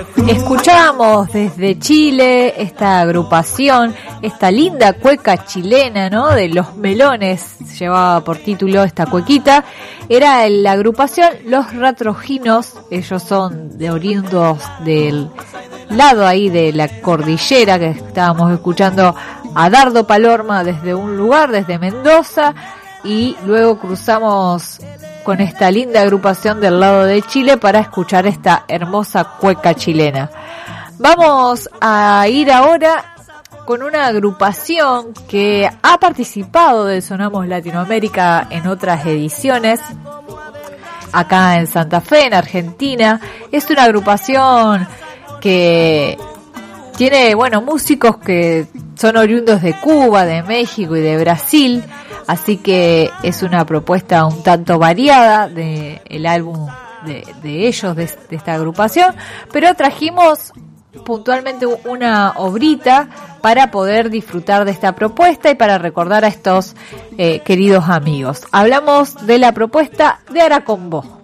Escuchábamos desde Chile esta agrupación, esta linda cueca chilena, ¿no? De Los Melones, llevaba por título esta cuequita. Era la agrupación Los Ratroginos, ellos son de oriundos del lado ahí de la cordillera, que estábamos escuchando a Dardo Palorma desde un lugar, desde Mendoza, y luego cruzamos con esta linda agrupación del lado de Chile para escuchar esta hermosa cueca chilena. Vamos a ir ahora con una agrupación que ha participado de Sonamos Latinoamérica en otras ediciones, acá en Santa Fe, en Argentina. Es una agrupación que tiene, músicos que son oriundos de Cuba, de México y de Brasil. Así que es una propuesta un tanto variada del álbum de ellos, de esta agrupación, pero trajimos puntualmente una obrita para poder disfrutar de esta propuesta y para recordar a estos queridos amigos. Hablamos de la propuesta de Aracombó.